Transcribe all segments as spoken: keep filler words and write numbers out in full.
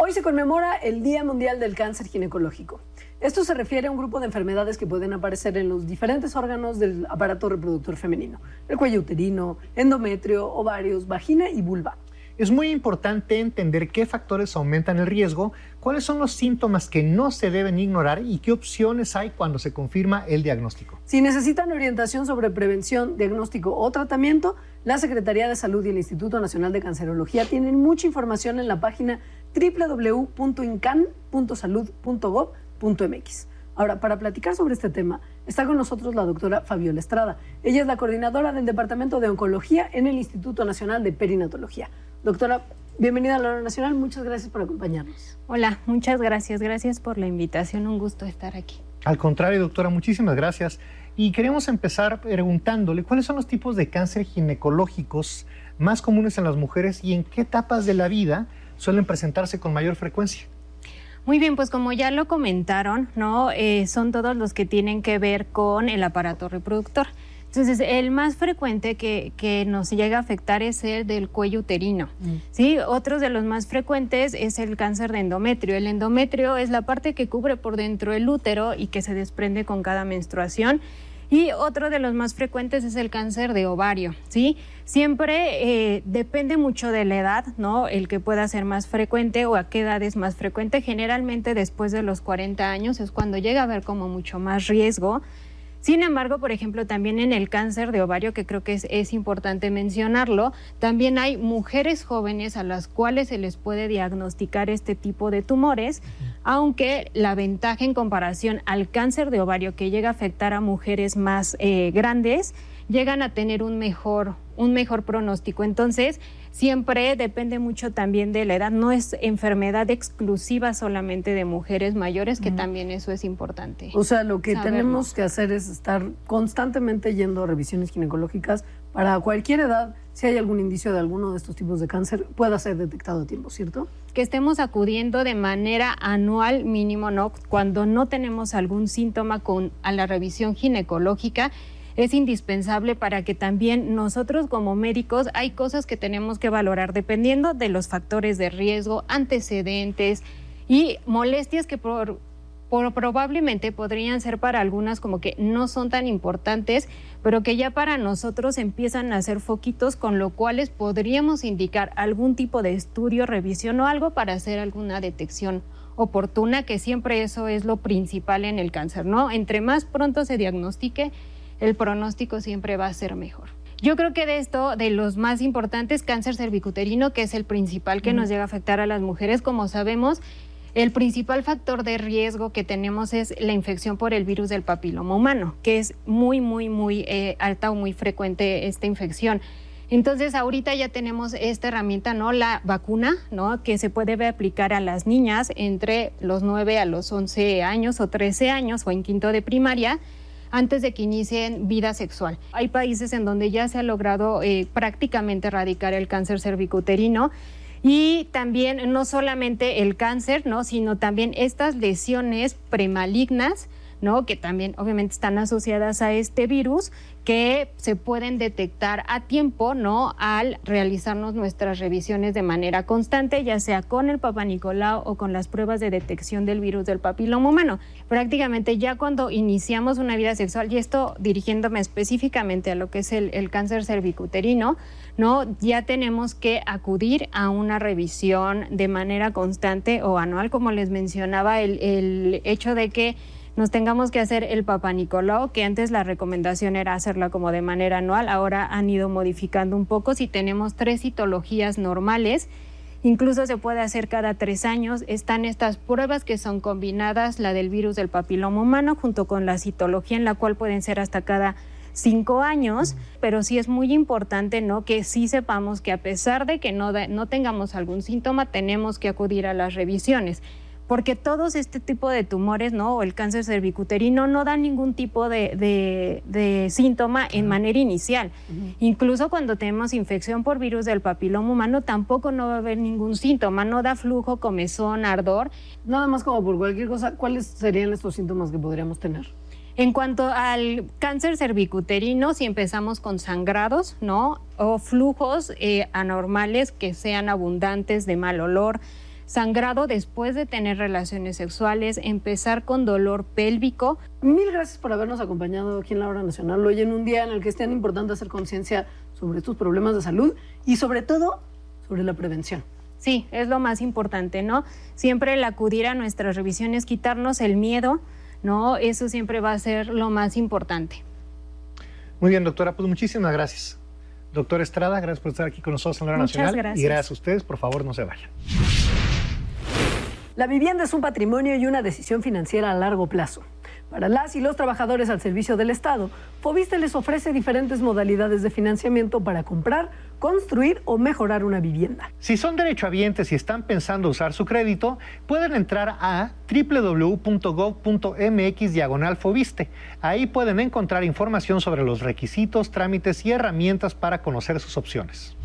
Hoy se conmemora el Día Mundial del Cáncer Ginecológico. Esto se refiere a un grupo de enfermedades que pueden aparecer en los diferentes órganos del aparato reproductor femenino: el cuello uterino, endometrio, ovarios, vagina y vulva. Es muy importante entender qué factores aumentan el riesgo, cuáles son los síntomas que no se deben ignorar y qué opciones hay cuando se confirma el diagnóstico. Si necesitan orientación sobre prevención, diagnóstico o tratamiento, la Secretaría de Salud y el Instituto Nacional de Cancerología tienen mucha información en la página doble u doble u doble u punto incan punto salud punto gob punto m x. Ahora, para platicar sobre este tema, está con nosotros la doctora Fabiola Estrada. Ella es la coordinadora del Departamento de Oncología en el Instituto Nacional de Perinatología. Doctora, bienvenida a la Hora Nacional. Muchas gracias por acompañarnos. Hola, muchas gracias. Gracias por la invitación. Un gusto estar aquí. Al contrario, doctora, muchísimas gracias. Y queremos empezar preguntándole cuáles son los tipos de cáncer ginecológicos más comunes en las mujeres y en qué etapas de la vida suelen presentarse con mayor frecuencia. Muy bien, pues como ya lo comentaron, ¿no? Eh, son todos los que tienen que ver con el aparato reproductor. Entonces, el más frecuente que, que nos llega a afectar es el del cuello uterino, mm. ¿sí? Otros de los más frecuentes es el cáncer de endometrio. El endometrio es la parte que cubre por dentro el útero y que se desprende con cada menstruación. Y otro de los más frecuentes es el cáncer de ovario, ¿sí? Siempre eh, depende mucho de la edad, ¿no? El que pueda ser más frecuente o a qué edad es más frecuente. Generalmente después de los cuarenta años es cuando llega a haber como mucho más riesgo. Sin embargo, por ejemplo, también en el cáncer de ovario, que creo que es, es importante mencionarlo, también hay mujeres jóvenes a las cuales se les puede diagnosticar este tipo de tumores, uh-huh. aunque la ventaja en comparación al cáncer de ovario, que llega a afectar a mujeres más eh, grandes, llegan a tener un mejor, un mejor pronóstico. Entonces, siempre depende mucho también de la edad. No es enfermedad exclusiva solamente de mujeres mayores, que mm. también eso es importante. O sea, lo que saberlo. tenemos que hacer es estar constantemente yendo a revisiones ginecológicas para cualquier edad. Si hay algún indicio de alguno de estos tipos de cáncer, pueda ser detectado a tiempo, ¿cierto? Que estemos acudiendo de manera anual mínimo, ¿no? Cuando no tenemos algún síntoma con, a la revisión ginecológica, es indispensable para que también nosotros como médicos hay cosas que tenemos que valorar dependiendo de los factores de riesgo, antecedentes y molestias que por, por probablemente podrían ser para algunas como que no son tan importantes, pero que ya para nosotros empiezan a hacer foquitos, con lo cuales podríamos indicar algún tipo de estudio, revisión o algo para hacer alguna detección oportuna, que siempre eso es lo principal en el cáncer, ¿no? Entre más pronto se diagnostique, el pronóstico siempre va a ser mejor. Yo creo que de esto, de los más importantes, cáncer cervicuterino, que es el principal que mm. nos llega a afectar a las mujeres. Como sabemos, el principal factor de riesgo que tenemos es la infección por el virus del papiloma humano, que es muy, muy, muy eh, alta o muy frecuente esta infección. Entonces, ahorita ya tenemos esta herramienta, ¿no? La vacuna, ¿no? Que se puede aplicar a las niñas entre los nueve a los once años o trece años o en quinto de primaria, antes de que inicien vida sexual. Hay países en donde ya se ha logrado eh, prácticamente erradicar el cáncer cervicuterino, y también no solamente el cáncer, ¿no? Sino también estas lesiones premalignas, ¿no? Que también obviamente están asociadas a este virus, que se pueden detectar a tiempo, ¿no? Al realizarnos nuestras revisiones de manera constante, ya sea con el Papa Nicolau o con las pruebas de detección del virus del papiloma humano. Prácticamente ya cuando iniciamos una vida sexual, y esto dirigiéndome específicamente a lo que es el, el cáncer cervicuterino, ¿no? Ya tenemos que acudir a una revisión de manera constante o anual, como les mencionaba, el, el hecho de que nos tengamos que hacer el Papa Nicolau, que antes la recomendación era hacerla como de manera anual, ahora han ido modificando un poco. Si tenemos tres citologías normales, incluso se puede hacer cada tres años. Están estas pruebas que son combinadas, la del virus del papiloma humano junto con la citología, en la cual pueden ser hasta cada cinco años, pero sí es muy importante, ¿no? Que sí sepamos que a pesar de que no, de, no tengamos algún síntoma, tenemos que acudir a las revisiones. Porque todos este tipo de tumores, ¿no? O el cáncer cervicuterino no da ningún tipo de, de, de síntoma en manera inicial. Uh-huh. Incluso cuando tenemos infección por virus del papiloma humano, tampoco no va a haber ningún síntoma, no da flujo, comezón, ardor. Nada más como por cualquier cosa, ¿cuáles serían estos síntomas que podríamos tener? En cuanto al cáncer cervicuterino, si empezamos con sangrados, ¿no? O flujos eh, anormales que sean abundantes, de mal olor, sangrado después de tener relaciones sexuales, empezar con dolor pélvico. Mil gracias por habernos acompañado aquí en la Hora Nacional hoy, en un día en el que es tan importante hacer conciencia sobre estos problemas de salud y sobre todo sobre la prevención. Sí, es lo más importante, ¿no? Siempre el acudir a nuestras revisiones, quitarnos el miedo, ¿no? Eso siempre va a ser lo más importante. Muy bien, doctora, pues muchísimas gracias. Doctora Estrada, gracias por estar aquí con nosotros en la Hora Muchas Nacional. gracias. Y gracias a ustedes, por favor, no se vayan. La vivienda es un patrimonio y una decisión financiera a largo plazo. Para las y los trabajadores al servicio del Estado, Foviste les ofrece diferentes modalidades de financiamiento para comprar, construir o mejorar una vivienda. Si son derechohabientes y están pensando usar su crédito, pueden entrar a doble u doble u doble u punto gov punto m x diagonal Foviste. Ahí pueden encontrar información sobre los requisitos, trámites y herramientas para conocer sus opciones.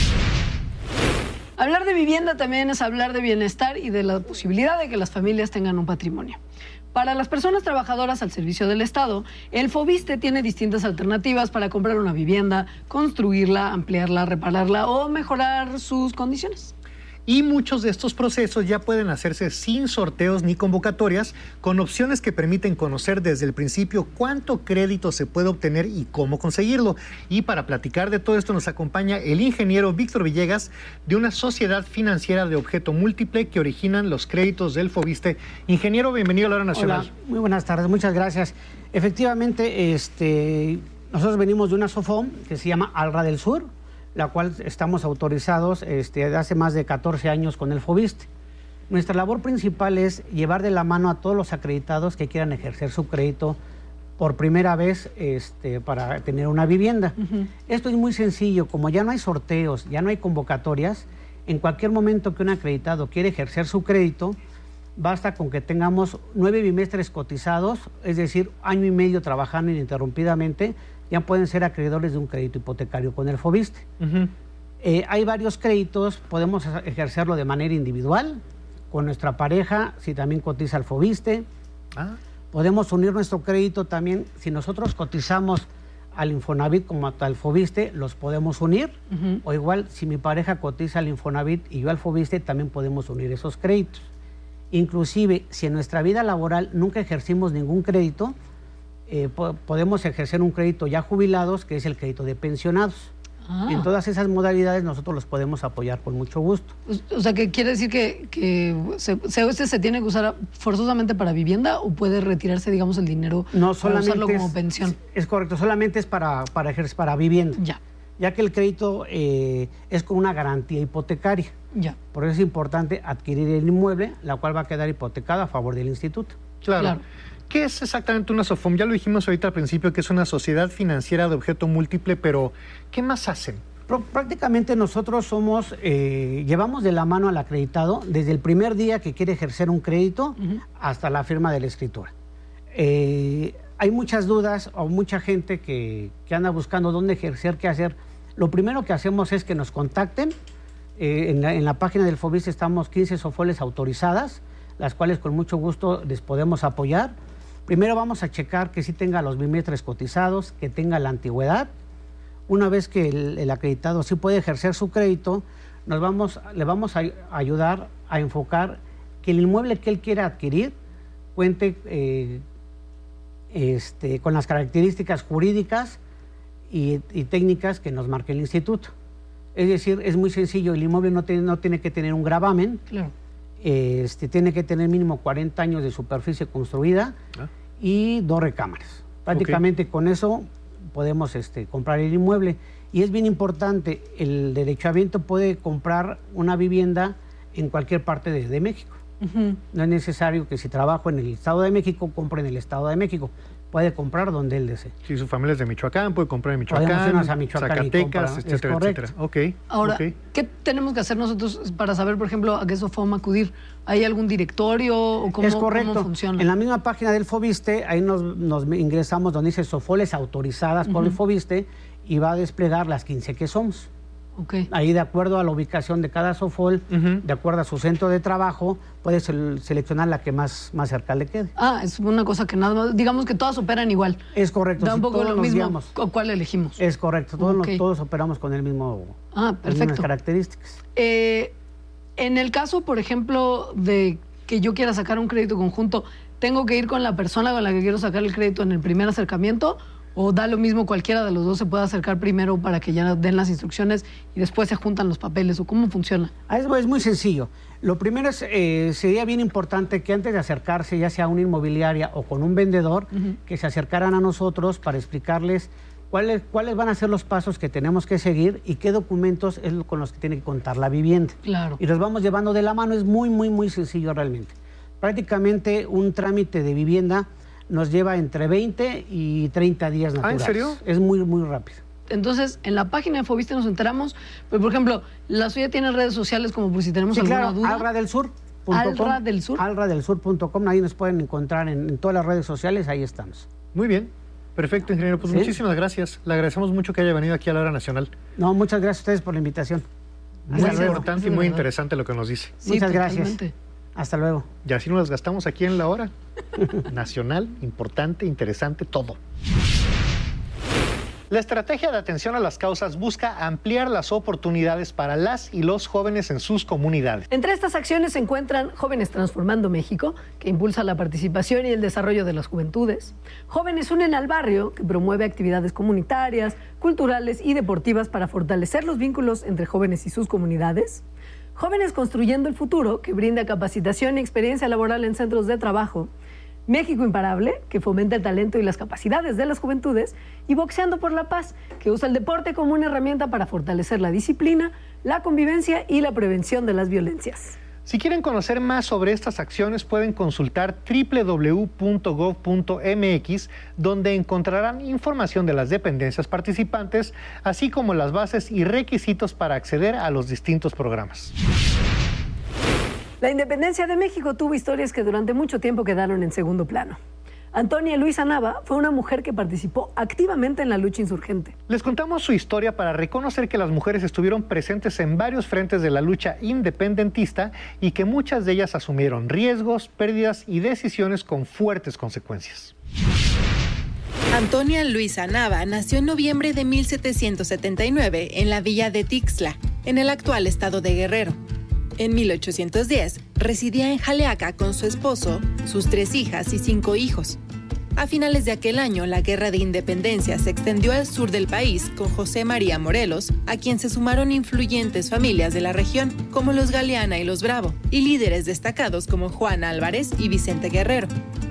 Hablar de vivienda también es hablar de bienestar y de la posibilidad de que las familias tengan un patrimonio. Para las personas trabajadoras al servicio del Estado, el Foviste tiene distintas alternativas para comprar una vivienda, construirla, ampliarla, repararla o mejorar sus condiciones. Y muchos de estos procesos ya pueden hacerse sin sorteos ni convocatorias, con opciones que permiten conocer desde el principio cuánto crédito se puede obtener y cómo conseguirlo. Y para platicar de todo esto nos acompaña el ingeniero Víctor Villegas, de una sociedad financiera de objeto múltiple que originan los créditos del Foviste. Ingeniero, bienvenido a la Hora Nacional. Hola, muy buenas tardes, muchas gracias. Efectivamente, este, nosotros venimos de una SOFOM que se llama Alra del Sur, la cual estamos autorizados este, de hace más de catorce años con el Foviste. Nuestra labor principal es llevar de la mano a todos los acreditados que quieran ejercer su crédito por primera vez este, para tener una vivienda. Uh-huh. Esto es muy sencillo, como ya no hay sorteos, ya no hay convocatorias, en cualquier momento que un acreditado quiere ejercer su crédito, basta con que tengamos nueve bimestres cotizados, es decir, año y medio trabajando ininterrumpidamente, ya pueden ser acreedores de un crédito hipotecario con el Foviste. Uh-huh. eh, hay varios créditos, podemos ejercerlo de manera individual, con nuestra pareja, si también cotiza el Foviste. Ah. Podemos unir nuestro crédito también, si nosotros cotizamos al Infonavit como al Foviste, los podemos unir. Uh-huh. O igual, si mi pareja cotiza al Infonavit y yo al Foviste, también podemos unir esos créditos. Inclusive, si en nuestra vida laboral nunca ejercimos ningún crédito, Eh, po podemos ejercer un crédito ya jubilados, que es el crédito de pensionados. Ah. En todas esas modalidades nosotros los podemos apoyar con mucho gusto. O sea, ¿qué quiere decir que, que se, se, se tiene que usar forzosamente para vivienda o puede retirarse, digamos, el dinero no, solamente para usarlo como es, pensión? Es, es correcto, solamente es para, para ejercer para vivienda. Ya. Ya que el crédito eh, es con una garantía hipotecaria. Ya. Por eso es importante adquirir el inmueble, la cual va a quedar hipotecada a favor del instituto. Claro. claro. ¿Qué es exactamente una SOFOM? Ya lo dijimos ahorita al principio, que es una sociedad financiera de objeto múltiple, pero ¿qué más hacen? Prácticamente nosotros somos, eh, llevamos de la mano al acreditado desde el primer día que quiere ejercer un crédito uh-huh. hasta la firma de la escritura. Eh, hay muchas dudas o mucha gente que, que anda buscando dónde ejercer, qué hacer. Lo primero que hacemos es que nos contacten. Eh, en, la, en la página del Foviste estamos quince SOFOLES autorizadas, las cuales con mucho gusto les podemos apoyar. Primero vamos a checar que sí tenga los bimestres cotizados, que tenga la antigüedad. Una vez que el, el acreditado sí puede ejercer su crédito, nos vamos, le vamos a ayudar a enfocar que el inmueble que él quiera adquirir cuente eh, este, con las características jurídicas y, y técnicas que nos marque el instituto. Es decir, es muy sencillo, el inmueble no tiene, no tiene que tener un gravamen. Claro. Este, tiene que tener mínimo cuarenta años de superficie construida ah. y dos recámaras. Prácticamente okay. con eso podemos este, comprar el inmueble. Y es bien importante, el derechohabiente puede comprar una vivienda en cualquier parte de, de México. Uh-huh. No es necesario que si trabajo en el Estado de México, compre en el Estado de México. Puede comprar donde él desee. Si su familia es de Michoacán, puede comprar en Michoacán, a Michoacán Zacatecas, compra, etcétera, etcétera. Okay. Ahora, okay. ¿qué tenemos que hacer nosotros para saber, por ejemplo, a qué SOFOM acudir? ¿Hay algún directorio o cómo, es correcto. cómo funciona? En la misma página del Foviste, ahí nos, nos ingresamos donde dice SOFOLES autorizadas uh-huh. por el Foviste y va a desplegar las quince que somos. Okay. Ahí, de acuerdo a la ubicación de cada SOFOL, uh-huh. de acuerdo a su centro de trabajo, puede seleccionar la que más, más cerca le quede. Ah, es una cosa que nada más, digamos que todas operan igual. Es correcto. Da un poco lo mismo cuál elegimos. Es correcto, todos, okay. nos, todos operamos con el mismo, ah, perfecto. las mismas características. Eh, En el caso, por ejemplo, de que yo quiera sacar un crédito conjunto, ¿tengo que ir con la persona con la que quiero sacar el crédito en el primer acercamiento? ¿O da lo mismo, cualquiera de los dos se puede acercar primero para que ya den las instrucciones y después se juntan los papeles? ¿O cómo funciona? Es muy sencillo. Lo primero es, eh, sería bien importante que antes de acercarse, ya sea a una inmobiliaria o con un vendedor, uh-huh. que se acercaran a nosotros para explicarles cuáles, cuáles van a ser los pasos que tenemos que seguir y qué documentos es con los que tiene que contar la vivienda. Claro. Y los vamos llevando de la mano. Es muy, muy, muy sencillo realmente. Prácticamente un trámite de vivienda nos lleva entre veinte y treinta días naturales. ¿Ah, en serio? Es muy, muy rápido. Entonces, en la página de Foviste nos enteramos, pues, por ejemplo, la suya tiene redes sociales como por si tenemos sí, alguna claro, duda. Alra del Sur punto com. Alra del Sur. Alra del Sur punto com, ahí nos pueden encontrar en, en todas las redes sociales, ahí estamos. Muy bien, perfecto, ingeniero. Pues ¿sí? Muchísimas gracias. Le agradecemos mucho que haya venido aquí a la Hora Nacional. No, muchas gracias a ustedes por la invitación. Muy importante y muy interesante lo que nos dice. Sí, muchas totalmente. Gracias. Hasta luego. Y así nos las gastamos aquí en la Hora Nacional, importante, interesante, todo. La estrategia de atención a las causas busca ampliar las oportunidades para las y los jóvenes en sus comunidades. Entre estas acciones se encuentran Jóvenes Transformando México, que impulsa la participación y el desarrollo de las juventudes; Jóvenes Unen al Barrio, que promueve actividades comunitarias, culturales y deportivas para fortalecer los vínculos entre jóvenes y sus comunidades; Jóvenes Construyendo el Futuro, que brinda capacitación y experiencia laboral en centros de trabajo; México Imparable, que fomenta el talento y las capacidades de las juventudes; y Boxeando por la Paz, que usa el deporte como una herramienta para fortalecer la disciplina, la convivencia y la prevención de las violencias. Si quieren conocer más sobre estas acciones, pueden consultar doble u doble u doble u punto gov punto m x, donde encontrarán información de las dependencias participantes, así como las bases y requisitos para acceder a los distintos programas. La independencia de México tuvo historias que durante mucho tiempo quedaron en segundo plano. Antonia Luisa Nava fue una mujer que participó activamente en la lucha insurgente. Les contamos su historia para reconocer que las mujeres estuvieron presentes en varios frentes de la lucha independentista y que muchas de ellas asumieron riesgos, pérdidas y decisiones con fuertes consecuencias. Antonia Luisa Nava nació en noviembre de mil setecientos setenta y nueve en la villa de Tixla, en el actual estado de Guerrero. En mil ochocientos diez, residía en Jaleaca con su esposo, sus tres hijas y cinco hijos. A finales de aquel año, la Guerra de Independencia se extendió al sur del país con José María Morelos, a quien se sumaron influyentes familias de la región, como los Galeana y los Bravo, y líderes destacados como Juan Álvarez y Vicente Guerrero.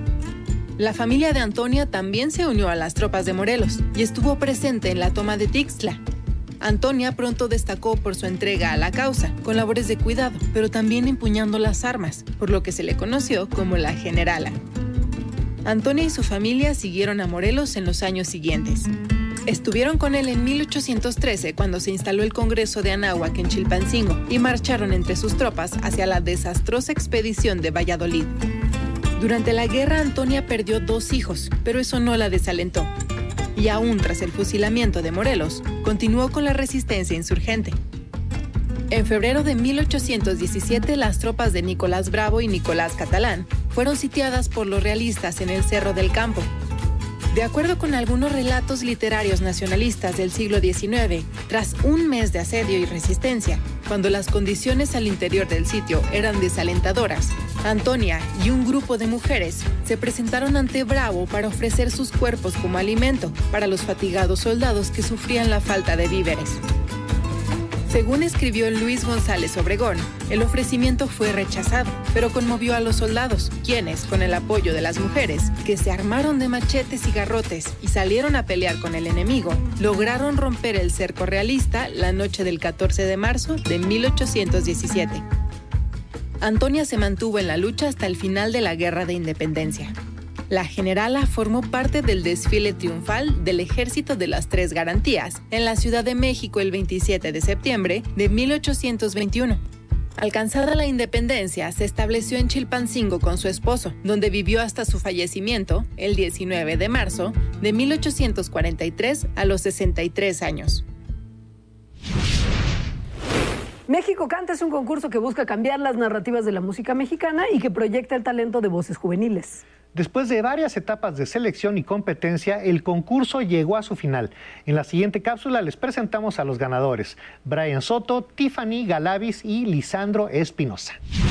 La familia de Antonia también se unió a las tropas de Morelos y estuvo presente en la toma de Tixla. Antonia pronto destacó por su entrega a la causa, con labores de cuidado, pero también empuñando las armas, por lo que se le conoció como la Generala. Antonia y su familia siguieron a Morelos en los años siguientes. Estuvieron con él en mil ochocientos trece, cuando se instaló el Congreso de Anáhuac en Chilpancingo, y marcharon entre sus tropas hacia la desastrosa expedición de Valladolid. Durante la guerra, Antonia perdió dos hijos, pero eso no la desalentó. Y aún tras el fusilamiento de Morelos, continuó con la resistencia insurgente. En febrero de mil ochocientos diecisiete, las tropas de Nicolás Bravo y Nicolás Catalán fueron sitiadas por los realistas en el Cerro del Campo. De acuerdo con algunos relatos literarios nacionalistas del siglo diecinueve, tras un mes de asedio y resistencia, cuando las condiciones al interior del sitio eran desalentadoras, Antonia y un grupo de mujeres se presentaron ante Bravo para ofrecer sus cuerpos como alimento para los fatigados soldados que sufrían la falta de víveres. Según escribió Luis González Obregón, el ofrecimiento fue rechazado, pero conmovió a los soldados, quienes, con el apoyo de las mujeres, que se armaron de machetes y garrotes y salieron a pelear con el enemigo, lograron romper el cerco realista la noche del catorce de marzo de mil ochocientos diecisiete. Antonia se mantuvo en la lucha hasta el final de la Guerra de Independencia. La Generala formó parte del desfile triunfal del Ejército de las Tres Garantías en la Ciudad de México el veintisiete de septiembre de mil ochocientos veintiuno. Alcanzada la independencia, se estableció en Chilpancingo con su esposo, donde vivió hasta su fallecimiento el diecinueve de marzo de mil ochocientos cuarenta y tres a los sesenta y tres años. México Canta es un concurso que busca cambiar las narrativas de la música mexicana y que proyecta el talento de voces juveniles. Después de varias etapas de selección y competencia, el concurso llegó a su final. En la siguiente cápsula les presentamos a los ganadores: Brian Soto, Tiffany Galavis y Lisandro Espinosa.